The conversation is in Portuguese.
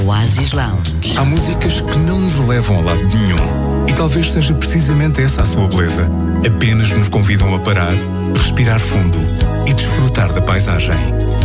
Oasis Lounge. Há músicas que não nos levam a lado nenhum. E talvez seja precisamente essa a sua beleza. Apenas nos convidam a parar, respirar fundo e desfrutar da paisagem.